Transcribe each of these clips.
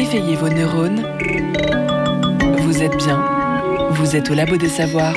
Éveillez vos neurones. Vous êtes bien. Vous êtes au Labo des Savoirs.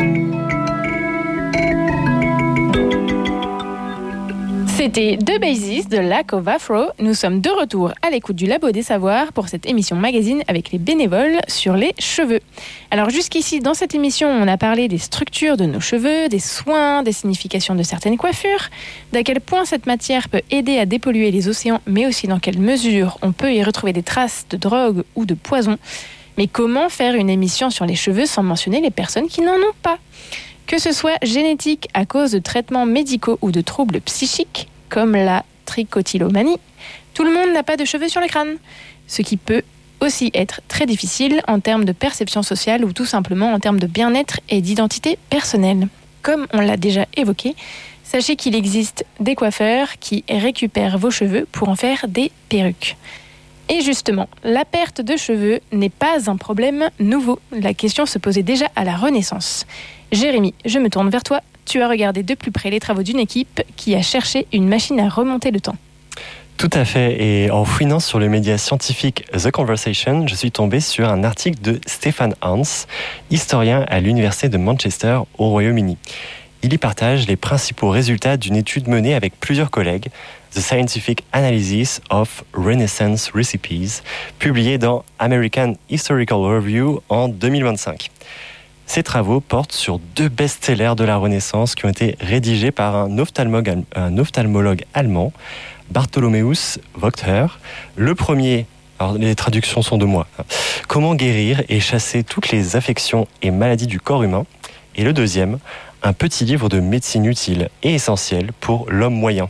C'était The Basis de Lack of Afro. Nous sommes de retour à l'écoute du Labo des Savoirs pour cette émission magazine avec les bénévoles sur les cheveux. Alors jusqu'ici, dans cette émission, on a parlé des structures de nos cheveux, des soins, des significations de certaines coiffures, d'à quel point cette matière peut aider à dépolluer les océans, mais aussi dans quelle mesure on peut y retrouver des traces de drogue ou de poison. Mais comment faire une émission sur les cheveux sans mentionner les personnes qui n'en ont pas ? Que ce soit génétique à cause de traitements médicaux ou de troubles psychiques, comme la trichotillomanie, tout le monde n'a pas de cheveux sur le crâne, ce qui peut aussi être très difficile en termes de perception sociale ou tout simplement en termes de bien-être et d'identité personnelle. Comme on l'a déjà évoqué, sachez qu'il existe des coiffeurs qui récupèrent vos cheveux pour en faire des perruques. Et justement, la perte de cheveux n'est pas un problème nouveau. La question se posait déjà à la Renaissance. Jérémy, je me tourne vers toi. Tu as regardé de plus près les travaux d'une équipe qui a cherché une machine à remonter le temps. Tout à fait. Et en fouinant sur le média scientifique The Conversation, je suis tombé sur un article de Stefan Hans, historien à l'Université de Manchester au Royaume-Uni. Il y partage les principaux résultats d'une étude menée avec plusieurs collègues, The Scientific Analysis of Renaissance Recipes, publiée dans American Historical Review en 2025. Ces travaux portent sur 2 best-sellers de la Renaissance qui ont été rédigés par un ophtalmologue allemand, Bartholomäus Wachter. Le premier, alors les traductions sont de moi, Comment guérir et chasser toutes les affections et maladies du corps humain. Et le deuxième, un petit livre de médecine utile et essentiel pour l'homme moyen.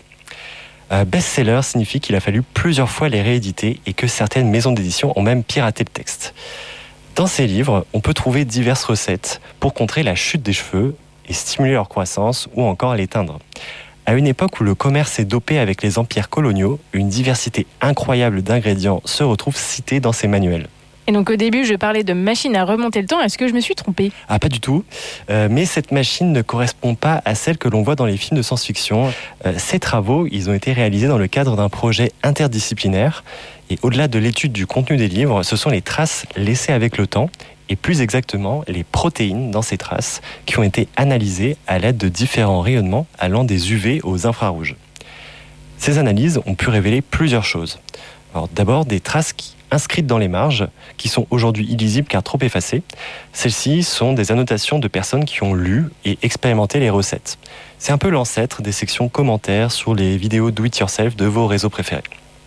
Best-seller signifie qu'il a fallu plusieurs fois les rééditer et que certaines maisons d'édition ont même piraté le texte. Dans ces livres, on peut trouver diverses recettes pour contrer la chute des cheveux et stimuler leur croissance ou encore l'éteindre. À une époque où le commerce est dopé avec les empires coloniaux, une diversité incroyable d'ingrédients se retrouve citée dans ces manuels. Et donc au début, je parlais de machine à remonter le temps. Est-ce que je me suis trompée ? Ah, pas du tout. Mais cette machine ne correspond pas à celle que l'on voit dans les films de science-fiction. Ces travaux, ils ont été réalisés dans le cadre d'un projet interdisciplinaire. Et au-delà de l'étude du contenu des livres, ce sont les traces laissées avec le temps, et plus exactement les protéines dans ces traces, qui ont été analysées à l'aide de différents rayonnements allant des UV aux infrarouges. Ces analyses ont pu révéler plusieurs choses. Alors, d'abord, des traces inscrites dans les marges, qui sont aujourd'hui illisibles car trop effacées. Celles-ci sont des annotations de personnes qui ont lu et expérimenté les recettes. C'est un peu l'ancêtre des sections commentaires sur les vidéos do-it-yourself de vos réseaux préférés.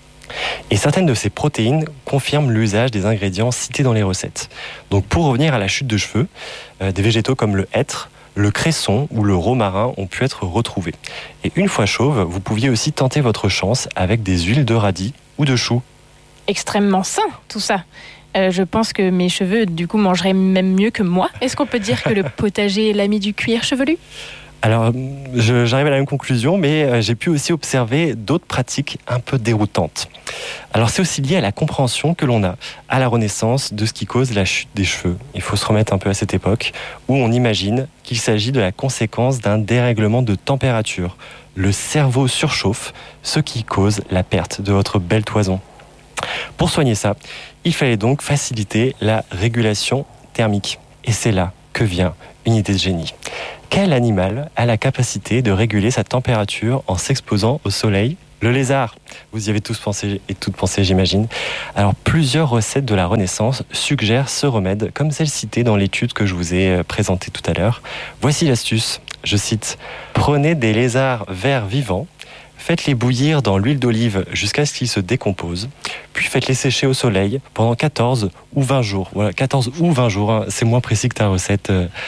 Et certaines de ces protéines confirment l'usage des ingrédients cités dans les recettes. Donc pour revenir à la chute de cheveux, des végétaux comme le hêtre, le cresson ou le romarin ont pu être retrouvés. Et une fois chauve, vous pouviez aussi tenter votre chance avec des huiles de radis ou de chou. Extrêmement sain, tout ça. Je pense que mes cheveux, du coup, mangeraient même mieux que moi. Est-ce qu'on peut dire que le potager est l'ami du cuir chevelu ? Alors, j'arrive à la même conclusion, mais j'ai pu aussi observer d'autres pratiques un peu déroutantes. Alors, c'est aussi lié à la compréhension que l'on a à la Renaissance de ce qui cause la chute des cheveux. Il faut se remettre un peu à cette époque où on imagine qu'il s'agit de la conséquence d'un dérèglement de température. Le cerveau surchauffe, ce qui cause la perte de votre belle toison. Pour soigner ça, il fallait donc faciliter la régulation thermique. Et c'est là que vient une idée de génie. Quel animal a la capacité de réguler sa température en s'exposant au soleil ? Le lézard. Vous y avez tous pensé et toutes pensé, j'imagine. Alors, plusieurs recettes de la Renaissance suggèrent ce remède, comme celle citée dans l'étude que je vous ai présentée tout à l'heure. Voici l'astuce, je cite, « Prenez des lézards verts vivants, faites-les bouillir dans l'huile d'olive jusqu'à ce qu'ils se décomposent, puis faites-les sécher au soleil pendant 14 ou 20 jours. » Voilà, 14 ou 20 jours, hein, c'est moins précis que ta recette.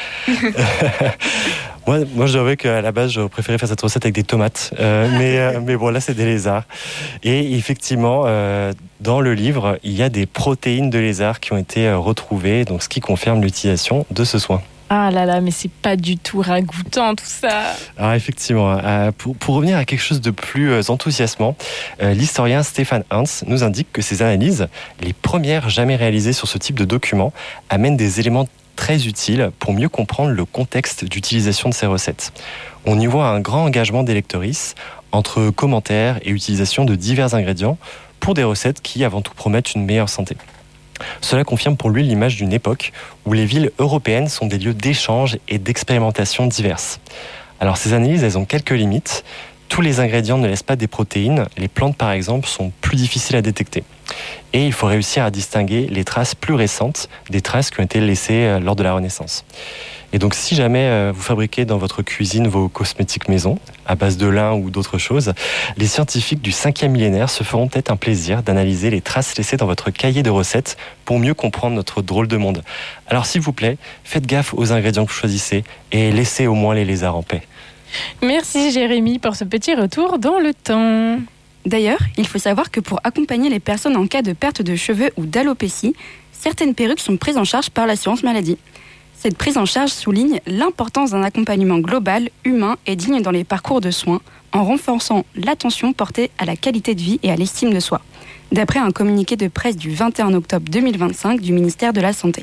Moi, je dirais qu'à la base, j'aurais préféré faire cette recette avec des tomates. Mais bon, là, c'est des lézards. Et effectivement, dans le livre, il y a des protéines de lézard qui ont été retrouvées, donc ce qui confirme l'utilisation de ce soin. Ah là là, mais c'est pas du tout ragoûtant tout ça. Alors effectivement, pour revenir à quelque chose de plus enthousiasmant, l'historien Stefan Hans nous indique que ces analyses, les premières jamais réalisées sur ce type de document, amènent des éléments très utiles pour mieux comprendre le contexte d'utilisation de ces recettes. On y voit un grand engagement des lectrices entre commentaires et utilisation de divers ingrédients pour des recettes qui avant tout promettent une meilleure santé. Cela confirme pour lui l'image d'une époque où les villes européennes sont des lieux d'échange et d'expérimentation diverses. Alors ces analyses, elles ont quelques limites. Tous les ingrédients ne laissent pas des protéines. Les plantes, par exemple, sont plus difficiles à détecter. Et il faut réussir à distinguer les traces plus récentes des traces qui ont été laissées lors de la Renaissance. Et donc, si jamais vous fabriquez dans votre cuisine vos cosmétiques maison, à base de lin ou d'autres choses, les scientifiques du 5e millénaire se feront peut-être un plaisir d'analyser les traces laissées dans votre cahier de recettes pour mieux comprendre notre drôle de monde. Alors, s'il vous plaît, faites gaffe aux ingrédients que vous choisissez et laissez au moins les lézards en paix. Merci Jérémy pour ce petit retour dans le temps. D'ailleurs, il faut savoir que pour accompagner les personnes en cas de perte de cheveux ou d'alopécie, certaines perruques sont prises en charge par l'assurance maladie. Cette prise en charge souligne l'importance d'un accompagnement global, humain et digne dans les parcours de soins, en renforçant l'attention portée à la qualité de vie et à l'estime de soi, d'après un communiqué de presse du 21 octobre 2025 du ministère de la Santé.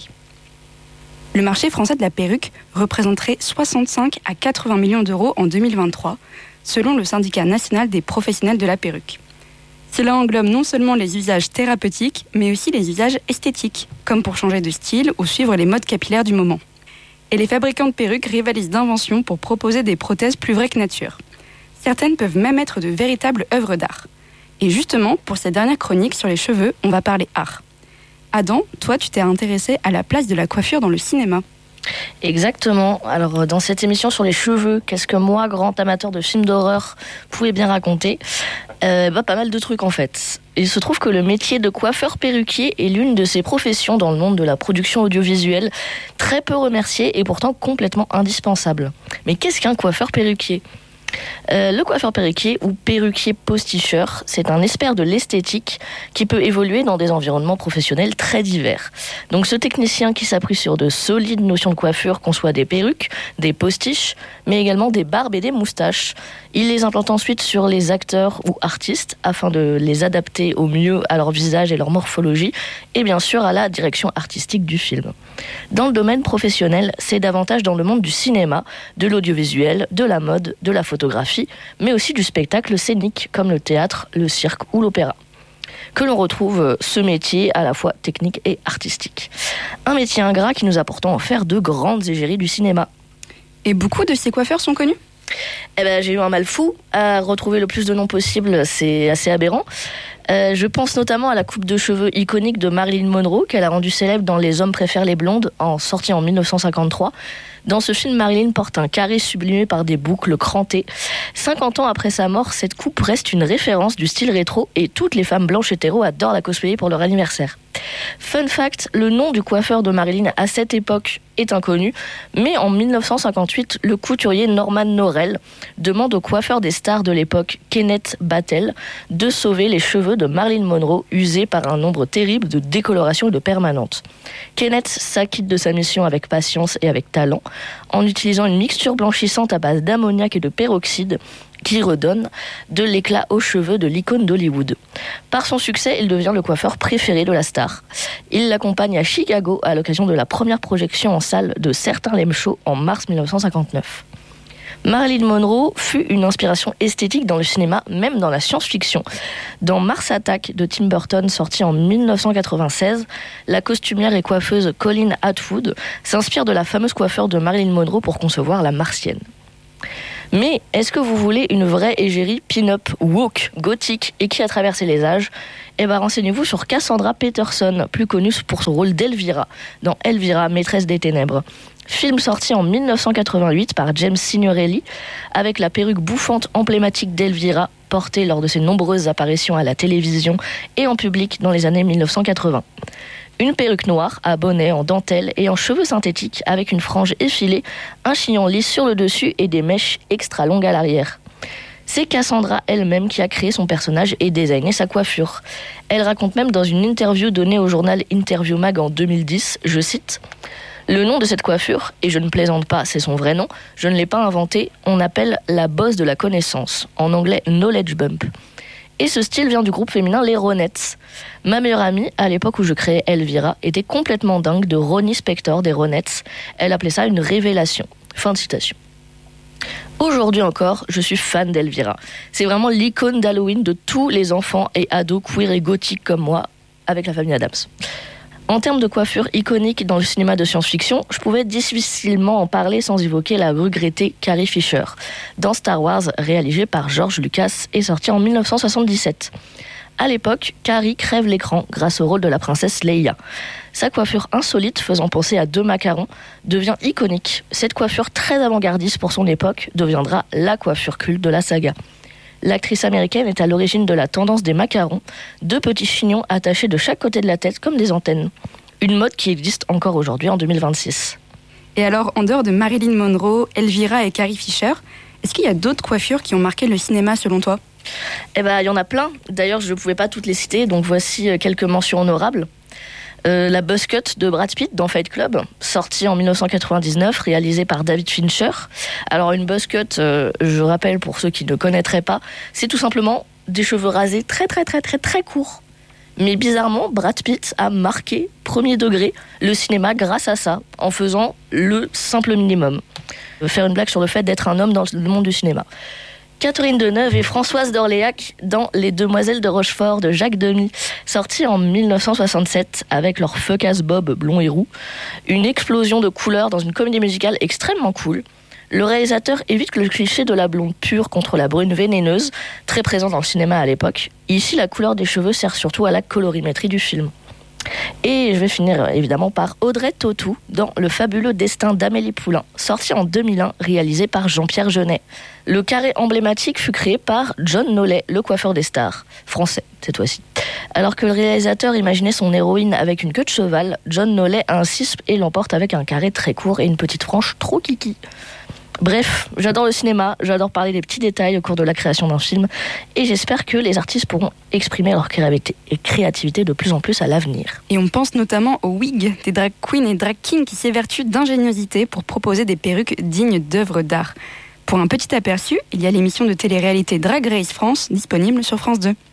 Le marché français de la perruque représenterait 65 à 80 millions d'euros en 2023, selon le syndicat national des professionnels de la perruque. Cela englobe non seulement les usages thérapeutiques, mais aussi les usages esthétiques, comme pour changer de style ou suivre les modes capillaires du moment. Et les fabricants de perruques rivalisent d'inventions pour proposer des prothèses plus vraies que nature. Certaines peuvent même être de véritables œuvres d'art. Et justement, pour cette dernière chronique sur les cheveux, on va parler art. Adam, toi, tu t'es intéressé à la place de la coiffure dans le cinéma. Exactement. Alors, dans cette émission sur les cheveux, qu'est-ce que moi, grand amateur de films d'horreur, pouvais bien raconter ? Pas mal de trucs en fait. Il se trouve que le métier de coiffeur perruquier est l'une de ces professions dans le monde de la production audiovisuelle, très peu remerciée et pourtant complètement indispensable. Mais qu'est-ce qu'un coiffeur perruquier ? Le coiffeur perruquier ou perruquier posticheur, c'est un expert de l'esthétique qui peut évoluer dans des environnements professionnels très divers. Donc ce technicien qui s'appuie sur de solides notions de coiffure conçoit des perruques, des postiches, mais également des barbes et des moustaches. Il les implante ensuite sur les acteurs ou artistes afin de les adapter au mieux à leur visage et leur morphologie et bien sûr à la direction artistique du film. Dans le domaine professionnel, c'est davantage dans le monde du cinéma, de l'audiovisuel, de la mode, de la photographie, mais aussi du spectacle scénique comme le théâtre, le cirque ou l'opéra, que l'on retrouve ce métier à la fois technique et artistique. Un métier ingrat qui nous a pourtant offert de grandes égéries du cinéma. Et beaucoup de ces coiffeurs sont connus ? J'ai eu un mal fou à retrouver le plus de noms possible, c'est assez aberrant. Je pense notamment à la coupe de cheveux iconique de Marilyn Monroe qu'elle a rendue célèbre dans Les hommes préfèrent les blondes, sorti en 1953. Dans ce film, Marilyn porte un carré sublimé par des boucles crantées. 50 ans après sa mort, cette coupe reste une référence du style rétro et toutes les femmes blanches hétéros adorent la cosplayer pour leur anniversaire. Fun fact, le nom du coiffeur de Marilyn à cette époque est inconnu, mais en 1958, le couturier Norman Norell demande au coiffeur des stars de l'époque, Kenneth Battel, de sauver les cheveux de Marilyn Monroe usés par un nombre terrible de décolorations et de permanentes. Kenneth s'acquitte de sa mission avec patience et avec talent, en utilisant une mixture blanchissante à base d'ammoniac et de peroxyde, qui redonne de l'éclat aux cheveux de l'icône d'Hollywood. Par son succès, il devient le coiffeur préféré de la star. Il l'accompagne à Chicago à l'occasion de la première projection en salle de Certain Lame Show en mars 1959. Marilyn Monroe fut une inspiration esthétique dans le cinéma, même dans la science-fiction. Dans Mars Attack de Tim Burton, sorti en 1996, la costumière et coiffeuse Colleen Atwood s'inspire de la fameuse coiffeur de Marilyn Monroe pour concevoir la Martienne. Mais est-ce que vous voulez une vraie égérie pin-up, woke, gothique et qui a traversé les âges ? Renseignez-vous sur Cassandra Peterson, plus connue pour son rôle d'Elvira, dans Elvira, maîtresse des ténèbres. Film sorti en 1988 par James Signorelli, avec la perruque bouffante emblématique d'Elvira, portée lors de ses nombreuses apparitions à la télévision et en public dans les années 1980. Une perruque noire à bonnet en dentelle et en cheveux synthétiques avec une frange effilée, un chignon lisse sur le dessus et des mèches extra longues à l'arrière. C'est Cassandra elle-même qui a créé son personnage et designé sa coiffure. Elle raconte même dans une interview donnée au journal Interview Mag en 2010, je cite « Le nom de cette coiffure, et je ne plaisante pas, c'est son vrai nom, je ne l'ai pas inventé, on appelle la bosse de la connaissance, en anglais Knowledge Bump. » Et ce style vient du groupe féminin Les Ronettes. Ma meilleure amie, à l'époque où je créais Elvira, était complètement dingue de Ronnie Spector des Ronettes. Elle appelait ça une révélation. Fin de citation. Aujourd'hui encore, je suis fan d'Elvira. C'est vraiment l'icône d'Halloween de tous les enfants et ados queer et gothiques comme moi, avec la famille Addams. En termes de coiffure iconique dans le cinéma de science-fiction, je pouvais difficilement en parler sans évoquer la regrettée Carrie Fisher, dans Star Wars, réalisé par George Lucas et sorti en 1977. À l'époque, Carrie crève l'écran grâce au rôle de la princesse Leia. Sa coiffure insolite, faisant penser à 2 macarons, devient iconique. Cette coiffure très avant-gardiste pour son époque deviendra la coiffure culte de la saga. L'actrice américaine est à l'origine de la tendance des macarons, 2 petits chignons attachés de chaque côté de la tête comme des antennes. Une mode qui existe encore aujourd'hui en 2026. Et alors, en dehors de Marilyn Monroe, Elvira et Carrie Fisher, est-ce qu'il y a d'autres coiffures qui ont marqué le cinéma selon toi ? Eh ben, il y en a plein. D'ailleurs, je ne pouvais pas toutes les citer, donc voici quelques mentions honorables. La buzzcut de Brad Pitt dans Fight Club, sortie en 1999, réalisée par David Fincher. Alors une buzzcut, je rappelle pour ceux qui ne connaîtraient pas, c'est tout simplement des cheveux rasés très courts. Mais bizarrement, Brad Pitt a marqué, premier degré, le cinéma grâce à ça, en faisant le simple minimum. Faire une blague sur le fait d'être un homme dans le monde du cinéma. Catherine Deneuve et Françoise d'Orléac dans Les Demoiselles de Rochefort de Jacques Demy, sorti en 1967 avec leur fuck-ass bob blond et roux. Une explosion de couleurs dans une comédie musicale extrêmement cool. Le réalisateur évite le cliché de la blonde pure contre la brune vénéneuse, très présent dans le cinéma à l'époque. Ici, la couleur des cheveux sert surtout à la colorimétrie du film. Et je vais finir évidemment par Audrey Tautou dans Le fabuleux destin d'Amélie Poulain, sorti en 2001, réalisé par Jean-Pierre Jeunet. Le carré emblématique fut créé par John Nollet, le coiffeur des stars, français cette fois-ci. Alors que le réalisateur imaginait son héroïne avec une queue de cheval, John Nollet insiste et l'emporte avec un carré très court et une petite frange trop kiki. Bref, j'adore le cinéma, j'adore parler des petits détails au cours de la création d'un film et j'espère que les artistes pourront exprimer leur créativité de plus en plus à l'avenir. Et on pense notamment aux wigs des drag queens et drag kings qui s'évertuent d'ingéniosité pour proposer des perruques dignes d'œuvres d'art. Pour un petit aperçu, il y a l'émission de télé-réalité Drag Race France disponible sur France 2.